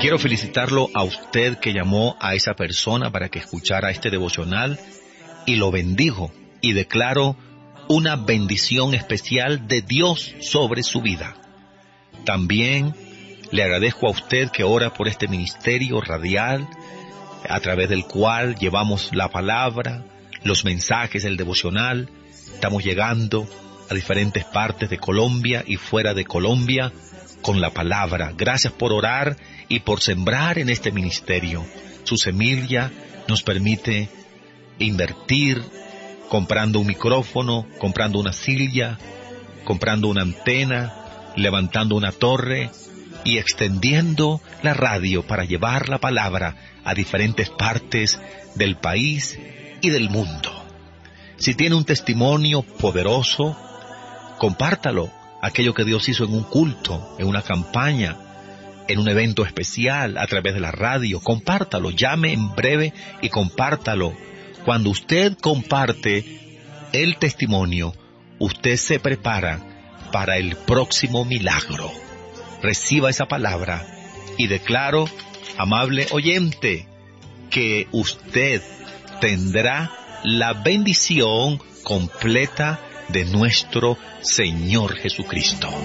Quiero felicitarlo a usted que llamó a esa persona para que escuchara este devocional y lo bendijo y declaro una bendición especial de Dios sobre su vida. También le agradezco a usted que ora por este ministerio radial a través del cual llevamos la palabra, los mensajes del devocional. Estamos llegando a diferentes partes de Colombia y fuera de Colombia con la palabra. Gracias por orar y por sembrar en este ministerio. Su semilla nos permite invertir comprando un micrófono, comprando una silla, comprando una antena, levantando una torre y extendiendo la radio para llevar la palabra a diferentes partes del país y del mundo. Si tiene un testimonio poderoso, compártalo. Aquello que Dios hizo en un culto, en una campaña, en un evento especial, a través de la radio, compártalo. Llame en breve y compártalo. Cuando usted comparte el testimonio, usted se prepara para el próximo milagro. Reciba esa palabra y declaro, amable oyente, que usted tendrá la bendición completa de nuestro Señor Jesucristo.